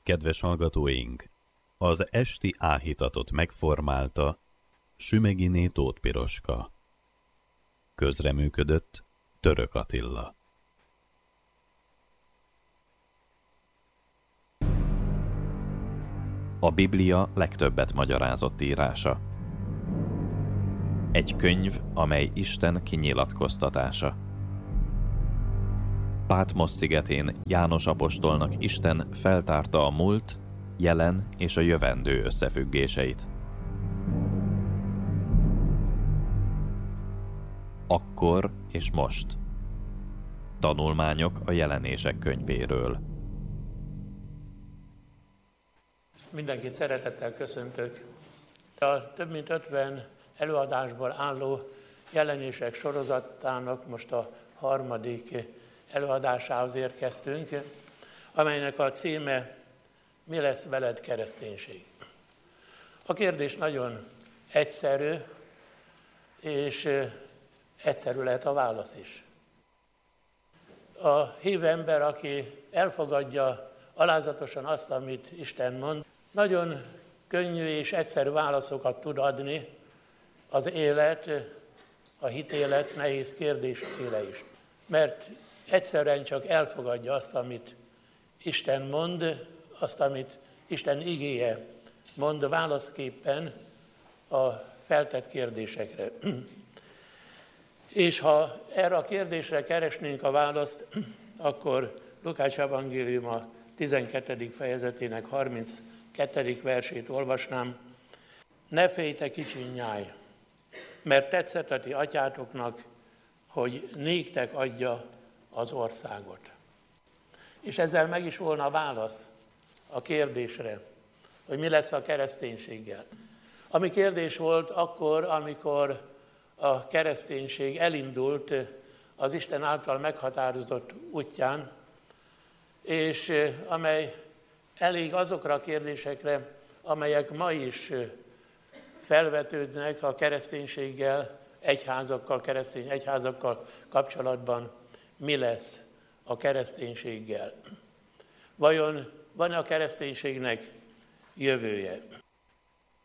Kedves hallgatóink! Az esti áhítatot megformálta Sümeghiné Tóth Piroska. Közreműködött Török Attila. A Biblia legtöbbet magyarázott írása. Egy könyv, amely Isten kinyilatkoztatása. Pátmos szigetén János apostolnak Isten feltárta a múlt, jelen és a jövendő összefüggéseit. Akkor és most. Tanulmányok a Jelenések könyvéről. Mindenkit szeretettel köszöntök. A több mint 50 előadásból álló Jelenések sorozatának most a harmadik előadásához érkeztünk, amelynek a címe Mi lesz veled, kereszténység? A kérdés nagyon egyszerű, és egyszerű lehet a válasz is. A hívő ember, aki elfogadja alázatosan azt, amit Isten mond, nagyon könnyű és egyszerű válaszokat tud adni az élet, a hitélet nehéz kérdésére is. Mert egyszerűen csak elfogadja azt, amit Isten mond, azt, amit Isten igéje mond válaszképpen a feltett kérdésekre. És ha erre a kérdésre keresnénk a választ, akkor Lukács evangélium a 12. fejezetének 32. versét olvasnám. Ne félj, te kicsi nyáj, mert tetszett a ti atyátoknak, hogy néktek adja az országot. És ezzel meg is volna a válasz a kérdésre, hogy mi lesz a kereszténységgel. Ami kérdés volt akkor, amikor a kereszténység elindult az Isten által meghatározott útján, és amely elég azokra a kérdésekre, amelyek ma is felvetődnek a kereszténységgel, keresztény egyházakkal kapcsolatban, mi lesz a kereszténységgel. Vajon van-e a kereszténységnek jövője?